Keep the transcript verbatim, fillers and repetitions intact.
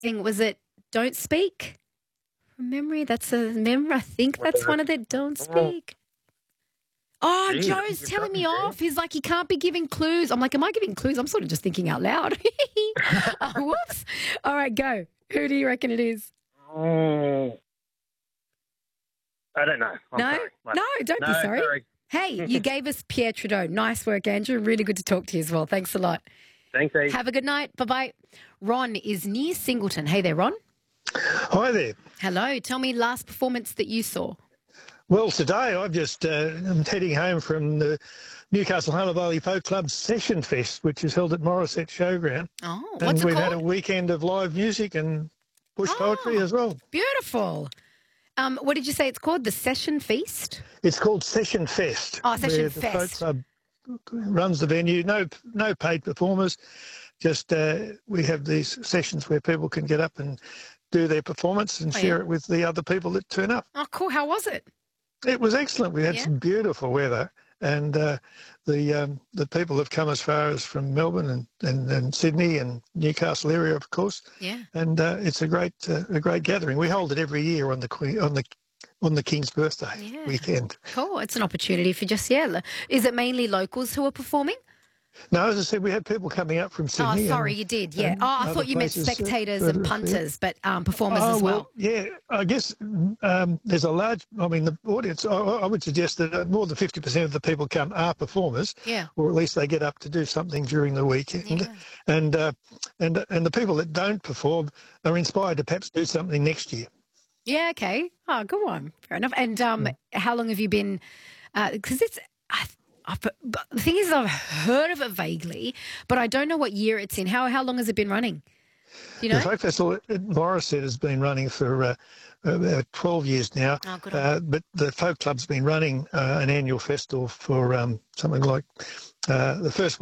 Thing was it Don't Speak? From memory, that's a memory. I think What that's the one of the Don't oh, Speak. Oh, geez, I think Joe's you've telling got me me there. off. He's like, he can't be giving clues. I'm like, am I giving clues? I'm sort of just thinking out loud. uh, whoops. All right, go. Who do you reckon it is? Oh, I don't know. I'm No? sorry. What? No, don't be No, sorry. sorry. Hey, you gave us Pierre Trudeau. Nice work, Andrew. Really good to talk to you as well. Thanks a lot. Thanks, Eve. Have a good night. Bye-bye. Ron is near Singleton. Hey there, Ron. Hi there. Hello. Tell me last performance that you saw. Well, today I've just uh, I'm heading home from the Newcastle Hunter Folk Club Session Fest, which is held at Morisset Showground. Oh, and what's it we've called? had a weekend of live music and bush Oh. poetry as well. Beautiful. Um, what did you say it's called? The Session Feast? It's called Session Fest. Oh, Session where the Folk Fest. Club runs the venue. No, no paid performers. Just uh, we have these sessions where people can get up and do their performance and Oh, share yeah. it with the other people that turn up. Oh, cool. How was it? It was excellent. We had Yeah. some beautiful weather, and uh, the um, the people have come as far as from Melbourne and, and, and Sydney and Newcastle area, of course. Yeah. And uh, it's a great uh, a great gathering. We hold it every year on the Queen on the on the King's birthday Yeah. weekend. Cool. It's an opportunity for just, yeah. lo- Is it mainly locals who are performing? No, as I said, we had people coming up from Sydney. Oh, sorry, and, you did. Yeah. and Oh, I other thought you meant places, uh, spectators further and afield. punters, but um, performers Oh, as well. yeah, I guess um, there's a large, I mean, the audience, I, I would suggest that uh, more than fifty percent of the people come are performers, Yeah. or at least they get up to do something during the weekend. Yeah. And, uh, and, and the people that don't perform are inspired to perhaps do something next year. Yeah, okay. Oh, go on. Fair enough. And um, how long have you been? Because it's. I, I, but the thing is, I've heard of it vaguely, but I don't know what year it's in. How how long has it been running? Do you know? The Folk Festival at Morisset has been running for uh, about twelve years now, Oh, good on uh, but the Folk Club's been running uh, an annual festival for um, something like uh, the first one.